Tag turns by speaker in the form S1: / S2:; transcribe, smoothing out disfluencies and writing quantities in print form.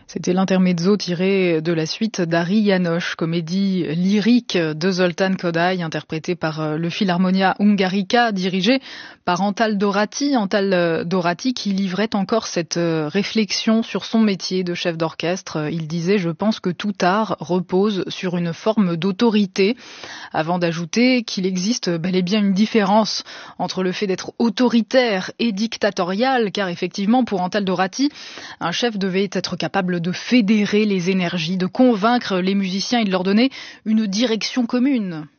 S1: C'était l'intermezzo tiré de la suite d'Ari János, comédie lyrique de Zoltán Kodály, interprétée par le Philharmonia Hungarica, dirigé par Antal Doráti. Antal Doráti qui livrait encore cette réflexion sur son métier de chef d'orchestre. Il disait « Je pense que tout art repose sur une forme d'autorité », avant d'ajouter qu'il existe bel et bien une différence entre le fait d'être autoritaire et dictatorial, car effectivement, pour Antal Doráti, un chef devait être capable de fédérer les énergies, de convaincre les musiciens et de leur donner une direction commune.